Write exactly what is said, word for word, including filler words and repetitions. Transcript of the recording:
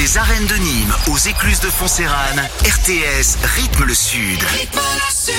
Des arènes de Nîmes aux écluses de Foncérane, R T S rythme le Sud. Rythme le Sud.